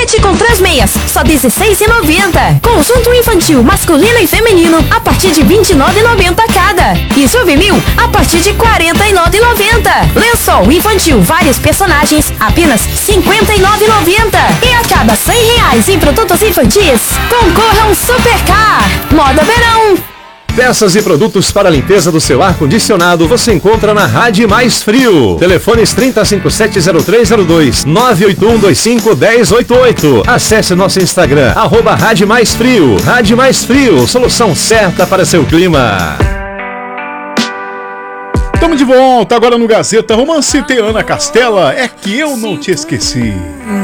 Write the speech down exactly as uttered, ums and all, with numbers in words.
Colchonete com três meias, só dezesseis reais e noventa centavos. Conjunto infantil masculino e feminino, a partir de vinte e nove reais e noventa centavos cada. E juvenil, a partir de quarenta e nove reais e noventa centavos. Lençol infantil, vários personagens, apenas cinquenta e nove reais e noventa centavos. E a cada cem reais em produtos infantis, concorra a um supercar. Moda verão. Peças e produtos para a limpeza do seu ar-condicionado você encontra na Rádio Mais Frio. Telefones trinta, cinquenta e sete, zero três zero dois, nove oito um dois cinco, um zero oito oito. Acesse nosso Instagram, arroba Rádio Mais Frio. Rádio Mais Frio, solução certa para seu clima. Estamos de volta agora no Gazeta Romance. Tem Ana Castela, É Que Eu Não Te Esqueci.